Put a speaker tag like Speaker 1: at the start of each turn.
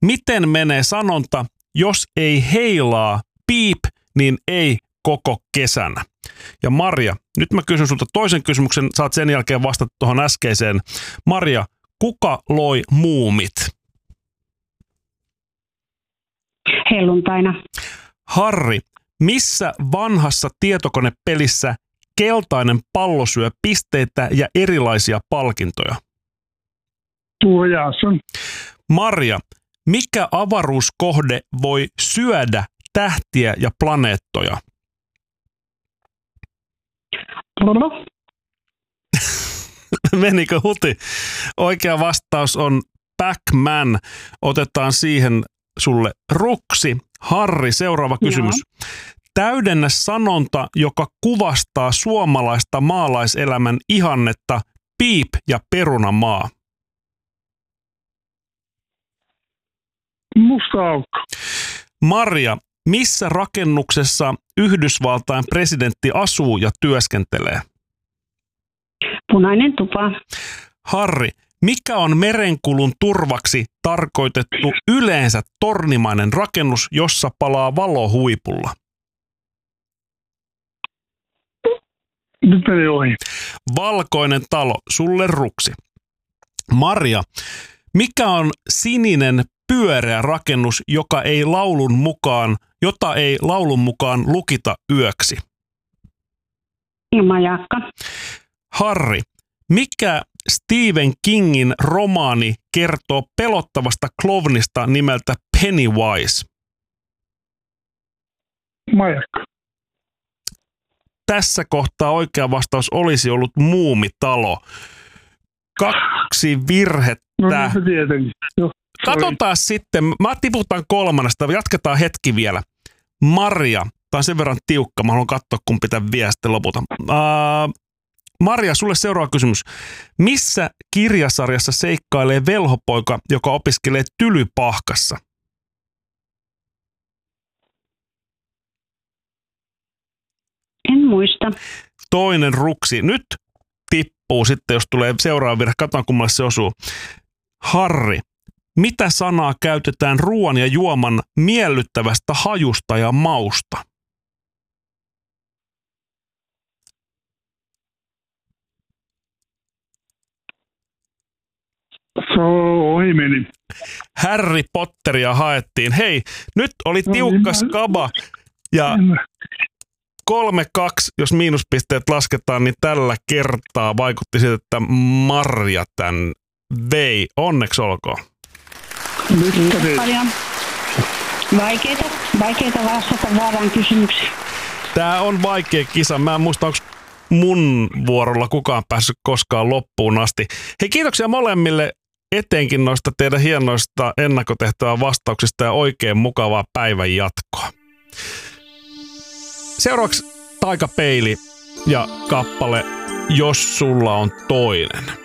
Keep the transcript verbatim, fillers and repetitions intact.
Speaker 1: Miten menee sanonta, jos ei heilaa piip, niin ei koko kesänä? Ja Marja, nyt mä kysyn sulta toisen kysymyksen, saat sen jälkeen vastata tuohon äskeiseen. Marja, kuka loi muumit?
Speaker 2: Helluntaina.
Speaker 1: Harri, missä vanhassa tietokonepelissä keltainen pallo syö pisteitä ja erilaisia palkintoja?
Speaker 3: Tuo Jason.
Speaker 1: Marja, mikä avaruuskohde voi syödä tähtiä ja planeettoja?
Speaker 2: Pluto.
Speaker 1: Menikö huti? Oikea vastaus on Pac-Man. Otetaan siihen sulle ruksi. Harri, seuraava kysymys. Joo. Täydennä sanonta, joka kuvastaa suomalaista maalaiselämän ihannetta, piip ja perunamaa.
Speaker 3: Musta aukko.
Speaker 1: Marja, missä rakennuksessa Yhdysvaltain presidentti asuu ja työskentelee?
Speaker 2: Punainen tupa.
Speaker 1: Harri, mikä on merenkulun turvaksi tarkoitettu yleensä tornimainen rakennus, jossa palaa valo huipulla?
Speaker 3: Nyt meni ohi.
Speaker 1: Valkoinen talo, sulle ruksi. Marja, mikä on sininen pyöreä rakennus, joka ei laulun mukaan, jota ei laulun mukaan lukita yöksi?
Speaker 2: Ilmajakka.
Speaker 1: Harri, mikä Stephen Kingin romaani kertoo pelottavasta klovnista nimeltä Pennywise?
Speaker 3: Majakka.
Speaker 1: Tässä kohtaa oikea vastaus olisi ollut Muumitalo. Kaksi virhettä.
Speaker 3: No niin, tietenkin. Jo,
Speaker 1: katsotaan sitten. Mä tiputan kolmannesta. Jatketaan hetki vielä. Marja. Tämä on sen verran tiukka. Mä haluan katsoa, kun pitää vielä sitten lopulta. Uh, Marja, sulle seuraava kysymys. Missä kirjasarjassa seikkailee velhopoika, joka opiskelee Tylypahkassa?
Speaker 2: En muista.
Speaker 1: Toinen ruksi. Nyt tippuu sitten, jos tulee seuraava virhe. Katsotaan, kummalle se osuu. Harri, mitä sanaa käytetään ruoan ja juoman miellyttävästä hajusta ja mausta?
Speaker 3: Se ohi meni.
Speaker 1: Harry Potteria haettiin. Hei, nyt oli tiukka skaba ja kolme kaksi, jos miinuspisteet lasketaan, niin tällä kertaa vaikutti siltä, että Marja tämän vei. Onneksi olkoon.
Speaker 2: Paljon vaikeita, vaikeita vastata väärään kysymykseen.
Speaker 1: Tää on vaikea kisa. Mä en muista, onko mun vuorolla kukaan päässyt koskaan loppuun asti. Hei, kiitoksia molemmille etenkin noista teidän hienoista ennakkotehtävää vastauksista ja oikein mukavaa päivän jatkoa. Seuraavaksi Taikapeili ja kappale Jos sulla on toinen.